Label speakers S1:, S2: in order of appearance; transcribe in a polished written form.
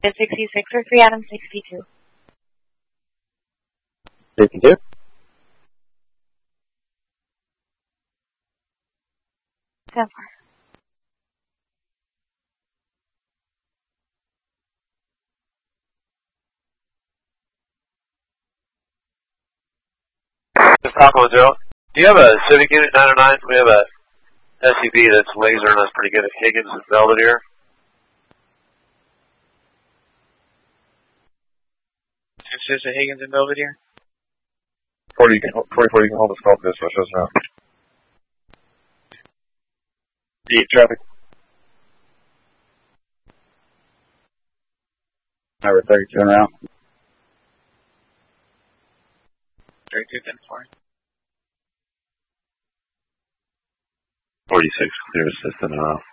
S1: Is 66 or 3 Adam 62?
S2: 62?
S1: So far.
S3: This is Taco Joe. Do you have a Civic Unit 909? We have a SUV that's laser and that's pretty good at Higgins and Belvedere.
S4: Consists of Higgins and Belvedere?
S2: 44, you can hold the scope this, so it shows now. Deep traffic. Number 32 and around.
S4: 32 then 4.
S5: 46, clear assistant and off.